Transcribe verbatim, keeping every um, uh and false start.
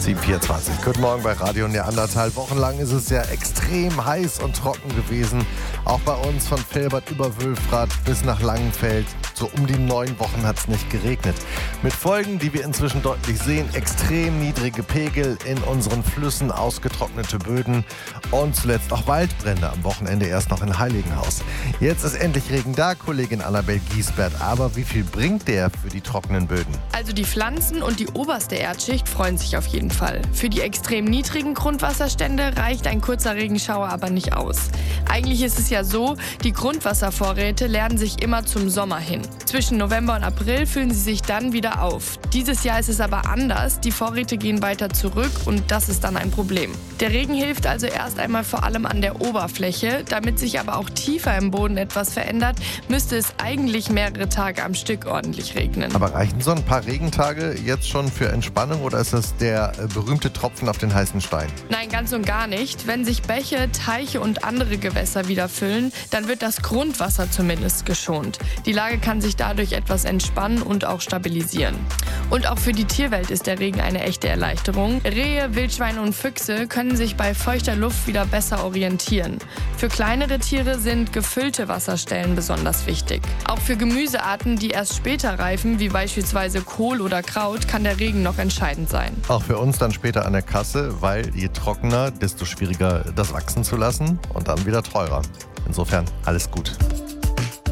sieben Uhr vierundzwanzig. Guten Morgen bei Radio Neandertal. Wochenlang ist es ja extrem heiß und trocken gewesen. Auch bei uns von Velbert über Wülfrath bis nach Langenfeld. So um die neun Wochen hat es nicht geregnet. Mit Folgen, die wir inzwischen deutlich sehen: extrem niedrige Pegel in unseren Flüssen, ausgetrocknete Böden und zuletzt auch Waldbrände. Am Wochenende erst noch in Heiligenhaus. Jetzt ist endlich Regen da, Kollegin Annabel Giesbert. Aber wie viel bringt der für die trockenen Böden? Also die Pflanzen und die oberste Erdschicht freuen sich auf jeden Fall. Für die extrem niedrigen Grundwasserstände reicht ein kurzer Regenschauer aber nicht aus. Eigentlich ist es ja so, die Grundwasservorräte leeren sich immer zum Sommer hin. Zwischen November und April füllen sie sich dann wieder auf. Dieses Jahr ist es aber anders. Die Vorräte gehen weiter zurück und das ist dann ein Problem. Der Regen hilft also erst einmal vor allem an der Oberfläche. Damit sich aber auch tiefer im Boden etwas verändert, müsste es eigentlich mehrere Tage am Stück ordentlich regnen. Aber reichen so ein paar Regentage jetzt schon für Entspannung oder ist das der äh, berühmte Tropfen auf den heißen Stein? Nein, ganz und gar nicht. Wenn sich Bäche, Teiche und andere Gewässer wieder füllen, dann wird das Grundwasser zumindest geschont. Die Lage kann sich dadurch etwas entspannen und auch stabilisieren. Und auch für die Tierwelt ist der Regen eine echte Erleichterung. Rehe, Wildschweine und Füchse können sich bei feuchter Luft wieder besser orientieren. Für kleinere Tiere sind gefüllte Wasserstellen besonders wichtig. Auch für Gemüsearten, die erst später reifen, wie beispielsweise Kohl oder Kraut, kann der Regen noch entscheidend sein. Auch für uns dann später an der Kasse, weil je trockener, desto schwieriger das wachsen zu lassen und dann wieder teurer. Insofern alles gut.